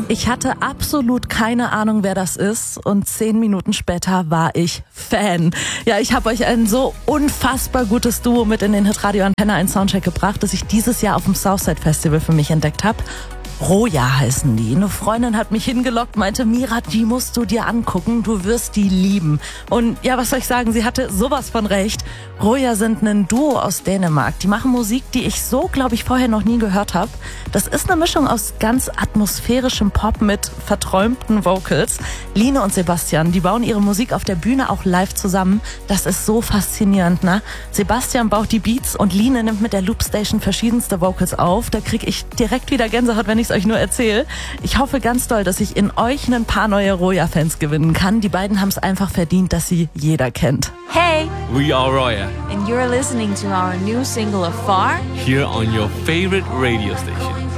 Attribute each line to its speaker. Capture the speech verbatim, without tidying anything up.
Speaker 1: Ich hatte absolut keine Ahnung, wer das ist, und zehn Minuten später war ich Fan. Ja, ich habe euch ein so unfassbar gutes Duo mit in den Hitradio Antenne eins Soundcheck gebracht, das ich dieses Jahr auf dem Southside Festival für mich entdeckt habe. Roja heißen die. Eine Freundin hat mich hingelockt, meinte, Mira, die musst du dir angucken, du wirst die lieben. Und ja, was soll ich sagen, sie hatte sowas von recht. Roja sind ein Duo aus Dänemark. Die machen Musik, die ich so, glaube ich, vorher noch nie gehört habe. Das ist eine Mischung aus ganz atmosphärischem Pop mit verträumten Vocals. Line und Sebastian, die bauen ihre Musik auf der Bühne auch live zusammen. Das ist so faszinierend, ne? Sebastian baut die Beats und Line nimmt mit der Loopstation verschiedenste Vocals auf. Da kriege ich direkt wieder Gänsehaut, wenn ich euch nur erzähle. Ich hoffe ganz doll, dass ich in euch ein paar neue Roja-Fans gewinnen kann. Die beiden haben es einfach verdient, dass sie jeder kennt.
Speaker 2: Hey,
Speaker 3: we are Roya.
Speaker 2: And you're listening to our new single Afar
Speaker 3: here on your favorite radio station.